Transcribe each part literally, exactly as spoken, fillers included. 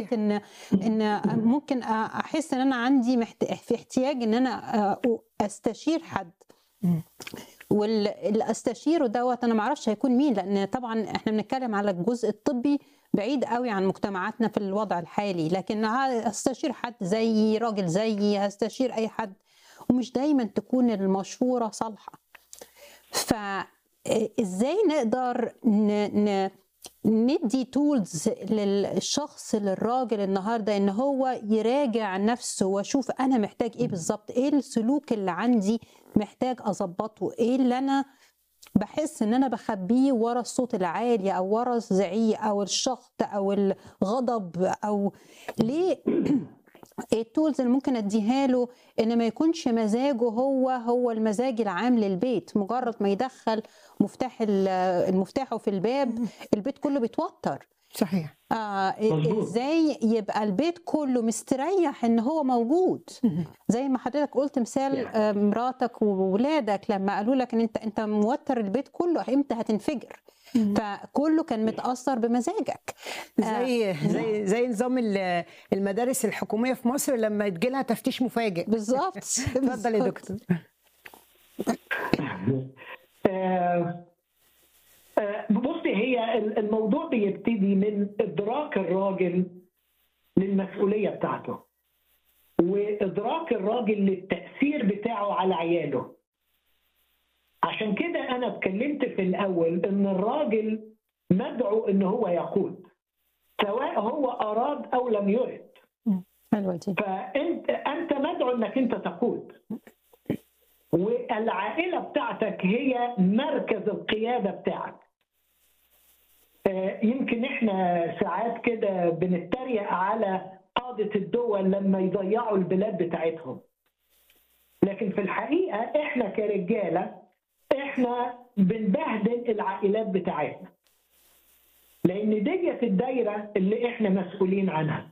صحيح. ان ان ممكن احس ان انا عندي محت... في احتياج ان انا استشير حد، واللي استشيره دوت انا ما اعرفش هيكون مين، لان طبعا احنا بنتكلم على الجزء الطبي بعيد قوي عن مجتمعاتنا في الوضع الحالي، لكن هستشير حد زيي، راجل زيي، هستشير اي حد، ومش دايما تكون المشورة صالحة. فازاي نقدر ن... ن... ندي تولز للشخص، للراجل النهارده، ان هو يراجع نفسه واشوف انا محتاج ايه بالظبط، ايه السلوك اللي عندي محتاج اظبطه، ايه اللي انا بحس ان انا بخبيه ورا الصوت العالي او ورا الزعيق او الشخط او الغضب، او ليه التولز اللي ممكن اديها له ان ما يكونش مزاجه هو هو المزاج العام للبيت. مجرد ما يدخل مفتاح المفتاح في الباب البيت كله بيتوتر. صحيح. آه ازاي يبقى البيت كله مستريح ان هو موجود؟ زي ما حضرتك قلت مثال آه مراتك وولادك لما قالوا لك ان انت انت موتر البيت كله، امتى هتنفجر؟ فكله كان متأثر بمزاجك. زي آه زي زي نظام المدارس الحكومية في مصر لما يجي لها تفتيش مفاجئ. بالظبط. اتفضل يا دكتور. بصي، هي الموضوع بيبتدي من إدراك الراجل للمسؤولية بتاعته، وإدراك الراجل للتأثير بتاعه على عياله. عشان كده أنا اتكلمت في الأول إن الراجل مدعو إن هو يقود، سواء هو أراد أو لم يرد. فأنت أنت مدعو إنك أنت تقود، والعائلة بتاعتك هي مركز القيادة بتاعك. يمكن احنا ساعات كده بنتريق على قادة الدول لما يضيعوا البلاد بتاعتهم، لكن في الحقيقة احنا كرجالة احنا بنبهدل العائلات بتاعتنا، لان ديت الدايرة اللي احنا مسؤولين عنها.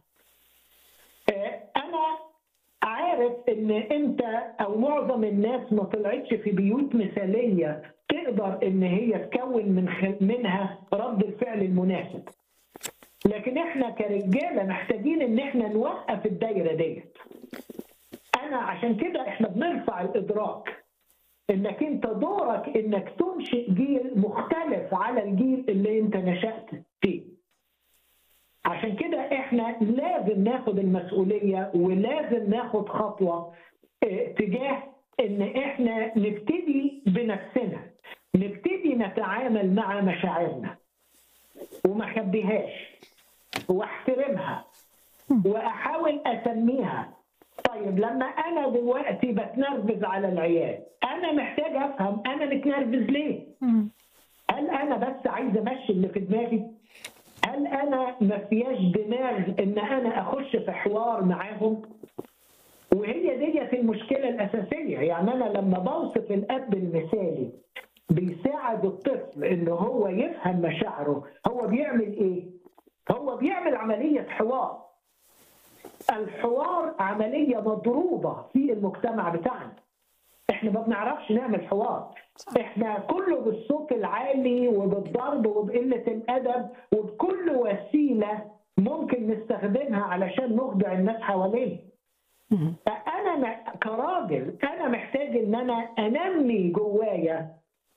انا عارف ان انت او معظم الناس ما طلعتش في بيوت مثالية تقدر ان هي تكون من خل... منها رد الفعل المناسب، لكن احنا كرجالة محتاجين ان احنا نوقف الدايرة ديت. انا عشان كده احنا بنرفع الادراك انك انت دورك انك تنشئ جيل مختلف على الجيل اللي انت نشأت فيه. عشان كده احنا لازم ناخد المسؤولية ولازم ناخد خطوة اه تجاه ان احنا نبتدي بنفسنا، نبتدي نتعامل مع مشاعرنا وما اخبيهاش واحترمها واحاول اسميها. طيب لما انا دلوقتي بتنرفز على العيال، انا محتاج افهم انا متنرفز ليه؟ هل انا بس عايز امشي اللي في دماغي؟ هل انا ما فياش دماغ ان انا اخش في حوار معاهم؟ وهي ديت المشكله الاساسيه. يعني انا لما بوصف الاب المثالي بيساعد الطفل ان هو يفهم مشاعره، هو بيعمل ايه؟ هو بيعمل عمليه حوار. الحوار عمليه مضروبه في المجتمع بتاعنا. احنا ما بنعرفش نعمل حوار، احنا كله بالصوت العالي وبالضرب وبقله الادب وبكل وسيله ممكن نستخدمها علشان نخدع الناس حوالينا. فانا كراجل انا محتاج ان انا انمي جوايا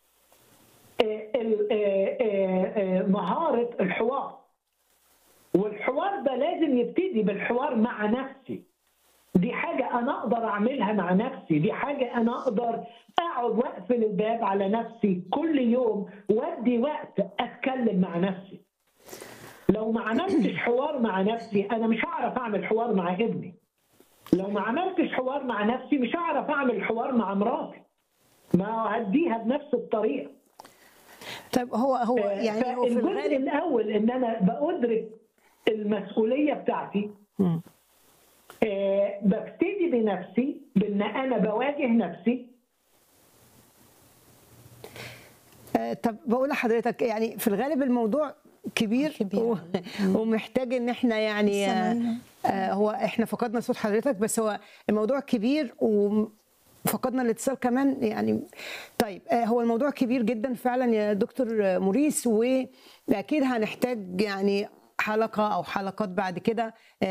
مهاره الحوار، والحوار ده لازم يبتدي بالحوار مع نفسي. دي حاجة أنا أقدر أعملها مع نفسي، دي حاجة أنا أقدر أقعد وأقفل الباب على نفسي كل يوم وأدي وقت أتكلم مع نفسي. لو ما عملتش حوار مع نفسي أنا مش هعرف أعمل حوار مع ابني. لو ما عملتش حوار مع نفسي مش هعرف أعمل حوار مع مراتي، ما هديها بنفس الطريقة. طيب هو هو يعني هو في الجزء الأول إن أنا بأدرك المسؤولية بتاعتي. م. أه ببتدي بنفسي، بان انا بواجه نفسي. أه طب بقول لحضرتك يعني في الغالب الموضوع كبير, كبير. و... ومحتاج ان احنا يعني أه هو احنا فقدنا صوت حضرتك، بس هو الموضوع كبير وفقدنا الاتصال كمان يعني. طيب أه هو الموضوع كبير جدا فعلا يا دكتور موريس، واكيد هنحتاج يعني حلقه او حلقات بعد كده